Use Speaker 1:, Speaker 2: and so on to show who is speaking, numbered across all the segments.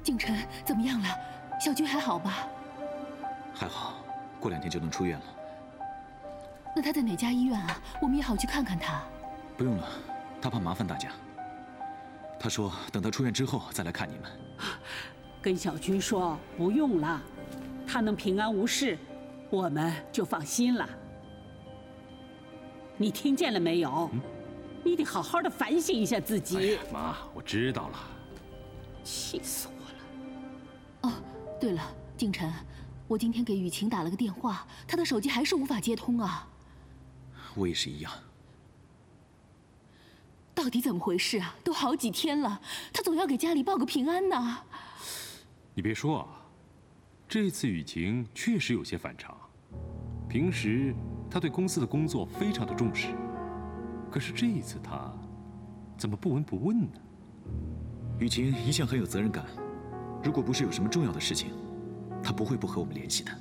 Speaker 1: 景晨怎么样了？小军还好吧？
Speaker 2: 还好，过2天就能出院了。
Speaker 1: 那他在哪家医院啊？我们也好去看看他。
Speaker 2: 不用了，他怕麻烦大家。他说等他出院之后再来看你们。
Speaker 3: 跟小军说不用了，他能平安无事，我们就放心了。你听见了没有？你得好好的反省一下自己。
Speaker 4: 哎呀，妈，我知道了。
Speaker 3: 气死我了！
Speaker 1: 哦，对了，景晨，我今天给雨晴打了个电话，她的手机还是无法接通啊。
Speaker 2: 我也是一样。
Speaker 1: 到底怎么回事啊？都好几天了，她总要给家里报个平安呢。
Speaker 4: 你别说啊，这次雨晴确实有些反常。平时她对公司的工作非常的重视，可是这一次她怎么不闻不问呢？
Speaker 2: 雨晴一向很有责任感，如果不是有什么重要的事情，她不会不和我们联系的。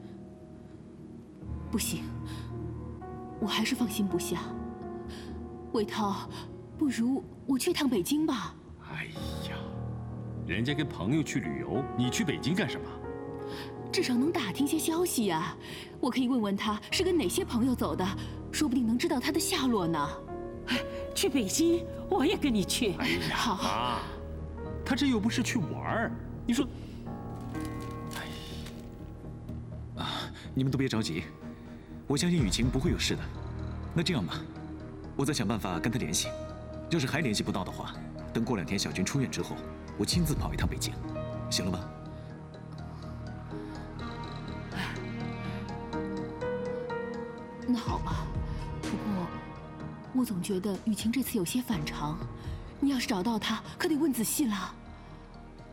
Speaker 1: 不行，我还是放心不下。魏涛，不如我去趟北京吧。
Speaker 4: 哎呀，人家跟朋友去旅游，你去北京干什么？
Speaker 1: 至少能打听些消息呀。我可以问问他是跟哪些朋友走的，说不定能知道他的下落呢。
Speaker 3: 去北京，我也跟你去。
Speaker 4: 哎呀，
Speaker 1: 好
Speaker 4: 妈，他这又不是去玩儿，你说，
Speaker 2: 你们都别着急，我相信雨晴不会有事的。那这样吧，我再想办法跟她联系。要是还联系不到的话，等过2天小军出院之后，我亲自跑一趟北京，行了吧？
Speaker 1: 那好吧，不过我总觉得雨晴这次有些反常，你要是找到她，可得问仔细了。